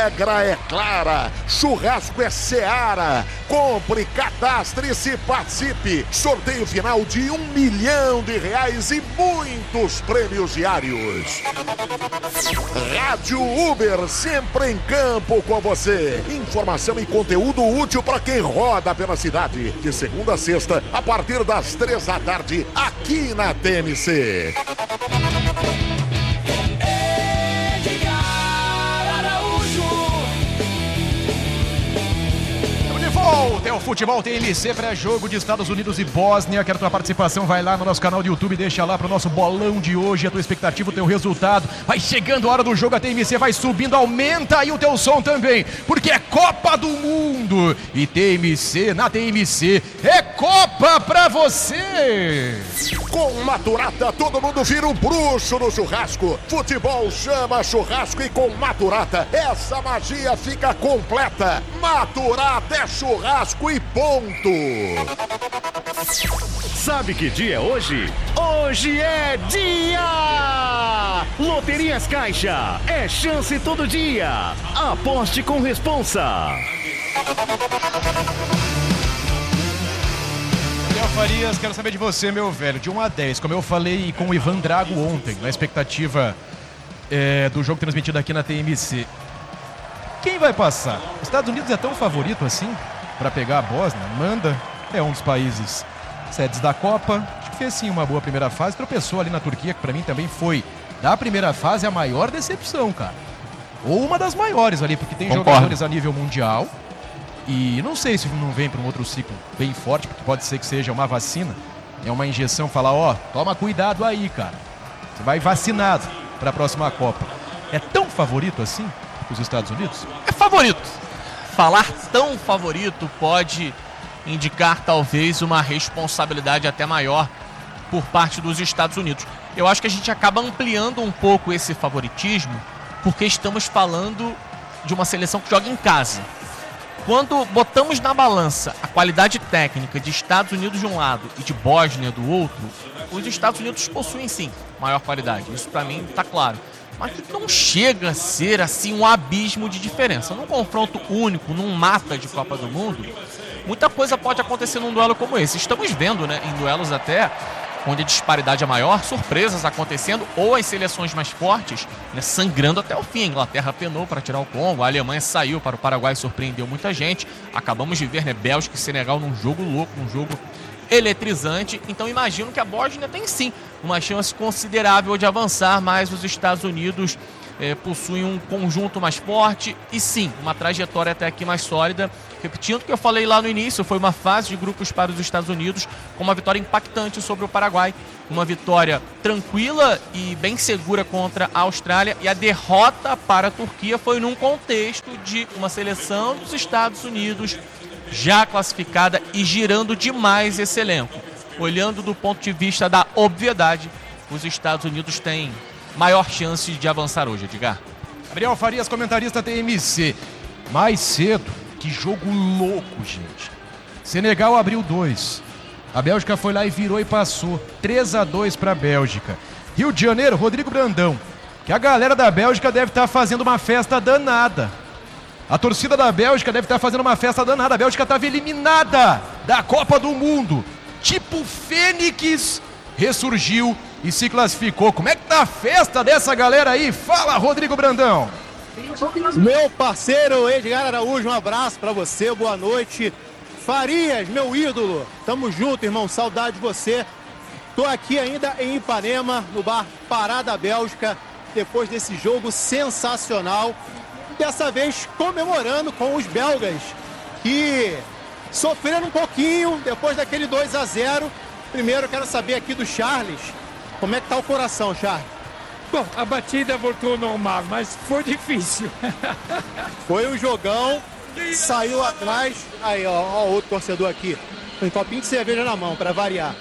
regra é clara, churrasco é Seara. Compre, cadastre-se e participe. Sorteio final de R$1 milhão e muitos prêmios diários. Rádio Uber, sempre em campo com você. Informação e conteúdo útil para quem roda pela cidade. De segunda a sexta, a partir das 3 da tarde, aqui na TMC. Volta, o futebol TMC, pré-jogo de Estados Unidos e Bósnia. Quero tua participação, vai lá no nosso canal do YouTube, deixa lá pro nosso bolão de hoje a tua expectativa, o teu resultado. Vai chegando a hora do jogo, a TMC vai subindo, aumenta aí o teu som também, porque é Copa do Mundo. E TMC, na TMC, é Copa pra você. Com Maturata, todo mundo vira um bruxo no churrasco. Futebol chama churrasco e com Maturata, essa magia fica completa. Maturata é churrasco e ponto. Sabe que dia é hoje? Hoje é dia! Loterias Caixa, é chance todo dia. Aposte com responsa. Gabriel Farias, quero saber de você, meu velho, de 1 a 10, como eu falei com o Ivan Drago ontem, na expectativa do jogo transmitido aqui na TMC. Quem vai passar? Os Estados Unidos é tão favorito assim para pegar a Bósnia? Manda, é um dos países sedes da Copa. Acho que fez sim uma boa primeira fase. Tropeçou ali na Turquia, que para mim também foi, da primeira fase, a maior decepção, cara. Ou uma das maiores ali, porque tem jogadores a nível mundial. E não sei se não vem para um outro ciclo bem forte, porque pode ser que seja uma vacina. É uma injeção, falar, ó, toma cuidado aí, cara. Você vai vacinado para a próxima Copa. É tão favorito assim os Estados Unidos? É favorito. Falar tão favorito pode indicar talvez uma responsabilidade até maior por parte dos Estados Unidos. Eu acho que a gente acaba ampliando um pouco esse favoritismo porque estamos falando de uma seleção que joga em casa. Quando botamos na balança a qualidade técnica de Estados Unidos de um lado e de Bósnia do outro, os Estados Unidos possuem sim maior qualidade. Isso para mim está claro. Mas não chega a ser assim um abismo de diferença. Num confronto único, num mata de Copa do Mundo, muita coisa pode acontecer num duelo como esse. Estamos vendo, né, em duelos até onde a disparidade é maior, surpresas acontecendo, ou as seleções mais fortes, né, sangrando até o fim. A Inglaterra penou para tirar o Congo, a Alemanha saiu para o Paraguai, surpreendeu muita gente. Acabamos de ver, né, Bélgica e Senegal num jogo louco, num jogo eletrizante. Então imagino que a Bósnia tem sim uma chance considerável de avançar, mas os Estados Unidos possuem um conjunto mais forte e sim, uma trajetória até aqui mais sólida. Repetindo o que eu falei lá no início, foi uma fase de grupos para os Estados Unidos com uma vitória impactante sobre o Paraguai, uma vitória tranquila e bem segura contra a Austrália, e a derrota para a Turquia foi num contexto de uma seleção dos Estados Unidos já classificada e girando demais esse elenco. Olhando do ponto de vista da obviedade, os Estados Unidos têm maior chance de avançar hoje, Edgar. Gabriel Farias, comentarista TMC. Mais cedo, que jogo louco, gente. Senegal abriu 2. A Bélgica foi lá e virou e passou. 3-2 para a Bélgica. Rio de Janeiro, Rodrigo Brandão. Que a galera da Bélgica deve estar fazendo uma festa danada. A torcida da Bélgica deve estar fazendo uma festa danada. A Bélgica estava eliminada da Copa do Mundo. Tipo Fênix, ressurgiu e se classificou. Como é que tá a festa dessa galera aí? Fala, Rodrigo Brandão. Meu parceiro Edgar Araújo, um abraço pra você, boa noite. Farias, meu ídolo, tamo junto, irmão, saudade de você. Tô aqui ainda em Ipanema, no bar Pará da Bélgica, depois desse jogo sensacional. Dessa vez comemorando com os belgas, que sofreram um pouquinho depois daquele 2-0. Primeiro eu quero saber aqui do Charles, como é que tá o coração, Charles? Bom, a batida voltou ao normal, mas foi difícil. Foi um jogão, saiu atrás. Aí, ó, outro torcedor aqui, com um copinho de cerveja na mão, para variar.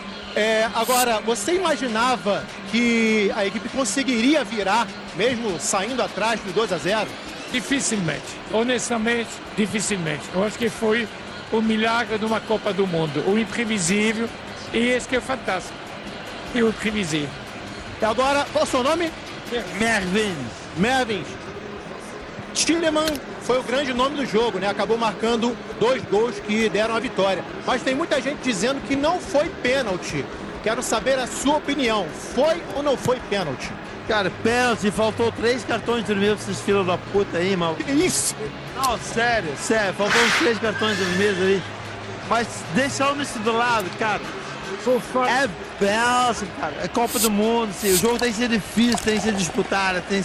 Agora, você imaginava que a equipe conseguiria virar, mesmo saindo atrás do 2-0? Dificilmente, honestamente, dificilmente. Eu acho que foi o milagre de uma Copa do Mundo, o imprevisível, e esse que é fantástico, e o imprevisível. E agora, qual é o seu nome? Mervins. Mervins. Tielemans foi o grande nome do jogo, né? Acabou marcando 2 gols que deram a vitória. Mas tem muita gente dizendo que não foi pênalti. Quero saber a sua opinião. Foi ou não foi pênalti? Cara, pênalti, faltou 3 cartões vermelhos pra esses filhos da puta aí, mal. Que isso? Não, sério, faltou uns 3 cartões vermelhos aí. Mas deixando isso do lado, cara. É Bélgica, cara. É Copa do Mundo, sim. O jogo tem que ser difícil, tem que ser disputado, tem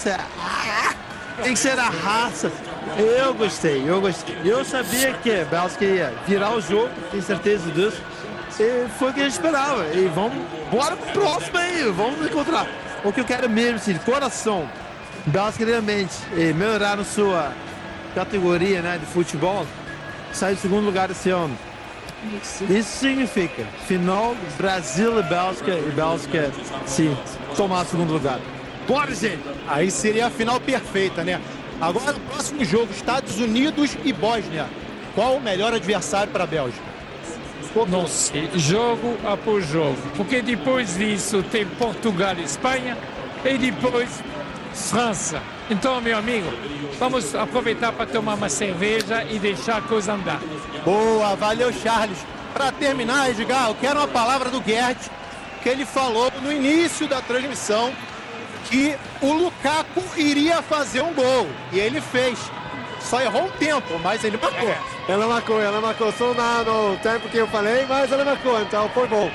que ser a raça. Eu gostei. Eu sabia que a Bélgica ia virar o jogo, tenho certeza disso. E foi o que a gente esperava. E bora pro próximo aí, vamos encontrar. O que eu quero mesmo, assim, de coração, Bélgica realmente melhorar na sua categoria, né, de futebol, sair em segundo lugar esse ano. Isso significa final Brasil e Bélgica sim, tomar o segundo lugar. Bora, gente! Aí seria a final perfeita, né? Agora o próximo jogo, Estados Unidos e Bósnia. Qual o melhor adversário para a Bélgica? Não sei, jogo após jogo. Porque depois disso tem Portugal e Espanha e depois França. Então, meu amigo, vamos aproveitar para tomar uma cerveja e deixar a coisa andar. Boa, valeu, Charles. Para terminar, Edgar, eu quero uma palavra do Gerd, que ele falou no início da transmissão que o Lukaku iria fazer um gol. E ele fez. Só errou um tempo, mas ele marcou. Ela marcou só no tempo que eu falei, mas ela marcou, então foi bom.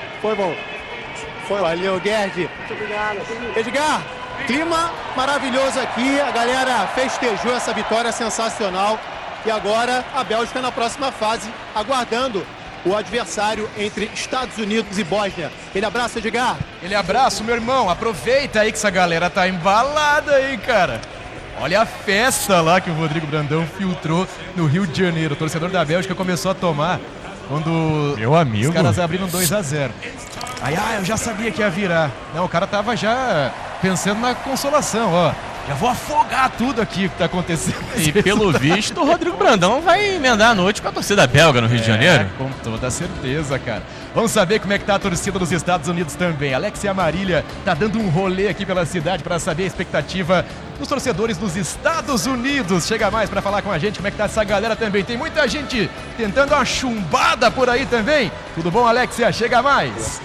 Valeu, Gerd. Muito obrigado. Edgar, clima maravilhoso aqui, a galera festejou essa vitória sensacional e agora a Bélgica na próxima fase, aguardando o adversário entre Estados Unidos e Bósnia. Aquele abraço, Edgar. Aquele abraço, meu irmão. Aproveita aí que essa galera tá embalada aí, cara. Olha a festa lá que o Rodrigo Brandão filtrou no Rio de Janeiro. O torcedor da Bélgica começou a tomar quando meu amigo, os caras abriram 2-0. Aí, eu já sabia que ia virar. Não, o cara tava já pensando na consolação, ó. Já vou afogar tudo aqui que tá acontecendo. E pelo visto, o Rodrigo Brandão vai emendar a noite com a torcida belga no Rio de Janeiro. Com toda certeza, cara. Vamos saber como é que tá a torcida dos Estados Unidos também. Alexia Marília tá dando um rolê aqui pela cidade para saber a expectativa dos torcedores dos Estados Unidos. Chega mais para falar com a gente como é que tá essa galera também. Tem muita gente tentando uma chumbada por aí também. Tudo bom, Alexia? Chega mais.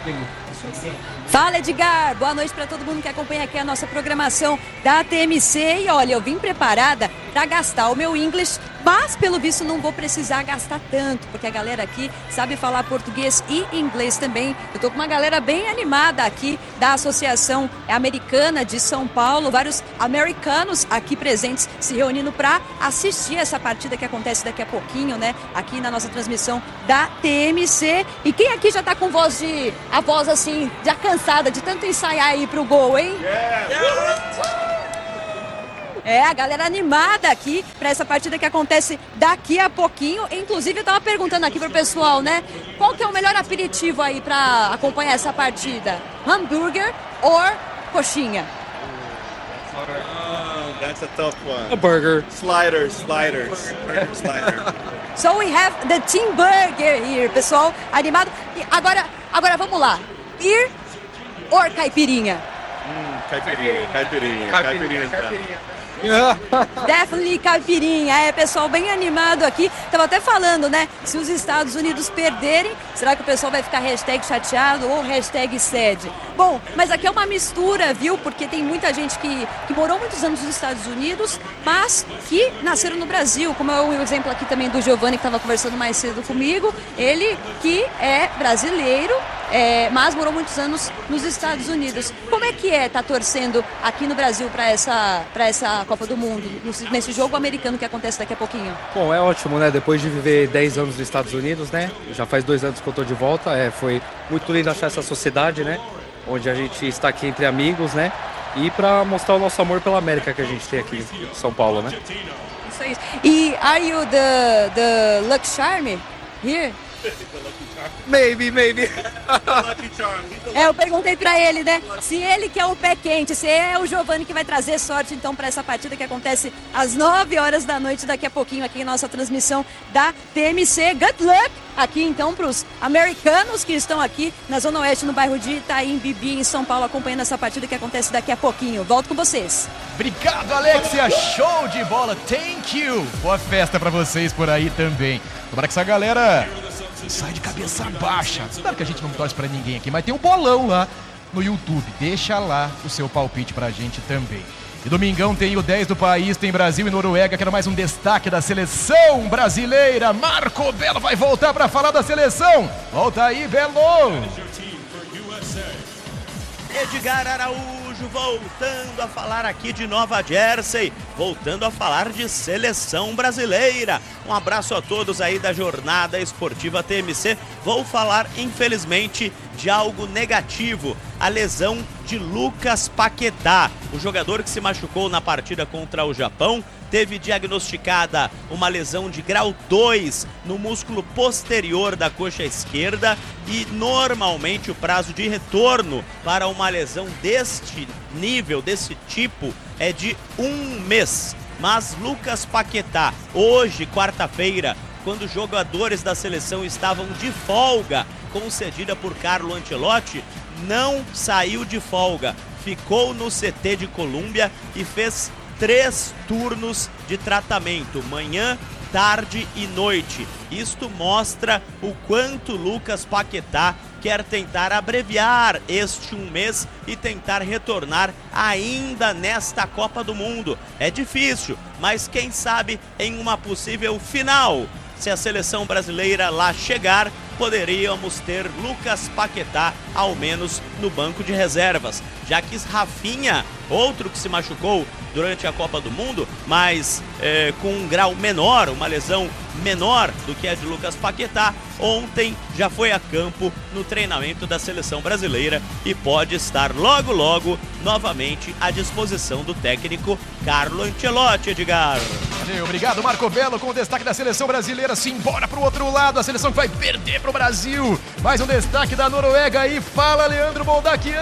Fala, Edgar, boa noite para todo mundo que acompanha aqui a nossa programação da TMC. E olha, eu vim preparada para gastar o meu inglês, mas pelo visto não vou precisar gastar tanto, porque a galera aqui sabe falar português e inglês também. Eu tô com uma galera bem animada aqui da Associação Americana de São Paulo, vários americanos aqui presentes se reunindo para assistir essa partida que acontece daqui a pouquinho, né? Aqui na nossa transmissão da TMC. E quem aqui já tá com a voz assim, já cansada de tanto ensaiar aí pro gol, hein? A galera animada aqui para essa partida que acontece daqui a pouquinho. Inclusive, eu tava perguntando aqui pro pessoal, né? Qual que é o melhor aperitivo aí para acompanhar essa partida? Hambúrguer ou coxinha? That's a tough one. A burger. Sliders. So we have the Team Burger here, pessoal, animado. E agora vamos lá. Beer ou caipirinha? Caipirinha. Definitely caipirinha, pessoal bem animado aqui. Tava até falando, né, se os Estados Unidos perderem, será que o pessoal vai ficar hashtag chateado ou hashtag sad? Bom, mas aqui é uma mistura, viu, porque tem muita gente que morou muitos anos nos Estados Unidos, mas que nasceram no Brasil, como é o exemplo aqui também do Giovanni, que estava conversando mais cedo comigo, ele que é brasileiro, mas morou muitos anos nos Estados Unidos. Como é que tá torcendo aqui no Brasil para essa Copa do Mundo, nesse jogo americano que acontece daqui a pouquinho? Bom, é ótimo, né? Depois de viver 10 anos nos Estados Unidos, né? Já faz 2 anos que eu tô de volta. Foi muito lindo achar essa sociedade, né? Onde a gente está aqui entre amigos, né? E para mostrar o nosso amor pela América que a gente tem aqui em São Paulo, né? Isso aí. E are you the Luck Charm here? Maybe. Eu perguntei pra ele, né? Se ele que é o pé quente, se é o Giovanni que vai trazer sorte, então, pra essa partida que acontece às 9 horas da noite, daqui a pouquinho, aqui em nossa transmissão da TMC. Good luck aqui, então, pros americanos que estão aqui na Zona Oeste, no bairro de Itaim Bibi, em São Paulo, acompanhando essa partida que acontece daqui a pouquinho. Volto com vocês. Obrigado, Alexia. Show de bola. Thank you. Boa festa pra vocês por aí também. Tomara que essa galera sai de cabeça baixa. Claro que a gente não torce pra ninguém aqui, mas tem um bolão lá no YouTube. Deixa lá o seu palpite pra gente também. E domingão tem o 10 do país, tem Brasil e Noruega. Quero mais um destaque da seleção brasileira. Marco Belo vai voltar pra falar da seleção. Volta aí, Belo. Edgar Araújo voltando a falar aqui de Nova Jersey, voltando a falar de seleção brasileira. Um abraço a todos aí da jornada esportiva TMC. Vou falar, infelizmente, de algo negativo, a lesão de Lucas Paquetá, o jogador que se machucou na partida contra o Japão. Teve diagnosticada uma lesão de grau 2 no músculo posterior da coxa esquerda e normalmente o prazo de retorno para uma lesão deste nível, desse tipo, é de 1 mês. Mas Lucas Paquetá, hoje, quarta-feira, quando os jogadores da seleção estavam de folga, concedida por Carlo Ancelotti, não saiu de folga, ficou no CT de Colômbia e fez 3 turnos de tratamento, manhã, tarde e noite. Isto mostra o quanto Lucas Paquetá quer tentar abreviar este 1 mês e tentar retornar ainda nesta Copa do Mundo. É difícil, mas quem sabe em uma possível final, se a seleção brasileira lá chegar, poderíamos ter Lucas Paquetá ao menos no banco de reservas, já que Rafinha, outro que se machucou durante a Copa do Mundo, mas com um grau menor, uma lesão menor do que a de Lucas Paquetá, ontem já foi a campo no treinamento da seleção brasileira e pode estar logo novamente à disposição do técnico Carlo Ancelotti, Edgar. Obrigado, Marco Belo, com o destaque da seleção brasileira. Simbora pro outro lado, a seleção que vai perder pro Brasil. Mais um destaque da Noruega aí. Fala, Leandro Boldaquian.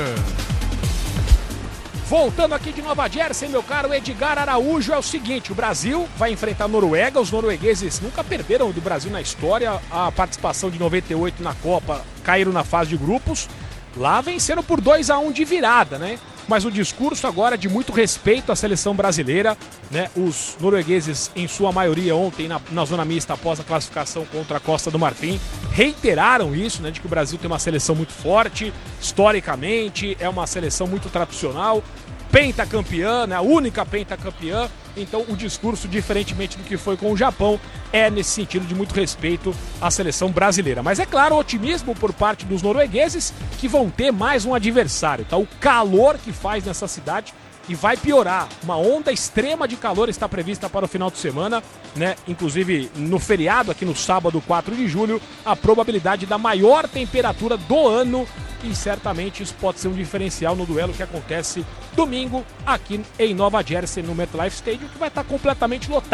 Voltando aqui de Nova Jersey, meu caro Edgar Araújo, é o seguinte, o Brasil vai enfrentar a Noruega, os noruegueses nunca perderam do Brasil na história, a participação de 98 na Copa, caíram na fase de grupos, lá venceram por 2-1 de virada, né? Mas o discurso agora de muito respeito à seleção brasileira, né? Os noruegueses, em sua maioria, ontem na zona mista, após a classificação contra a Costa do Marfim, reiteraram isso, né? De que o Brasil tem uma seleção muito forte, historicamente, é uma seleção muito tradicional, pentacampeã, né? A única pentacampeã. Então o discurso, diferentemente do que foi com o Japão, é nesse sentido de muito respeito à seleção brasileira. Mas é claro, otimismo por parte dos noruegueses que vão ter mais um adversário, tá? O calor que faz nessa cidade e vai piorar. Uma onda extrema de calor está prevista para o final de semana, né? Inclusive no feriado, aqui no sábado 4 de julho, a probabilidade da maior temperatura do ano. E certamente isso pode ser um diferencial no duelo que acontece domingo aqui em Nova Jersey, no MetLife Stadium, que vai estar completamente lotado.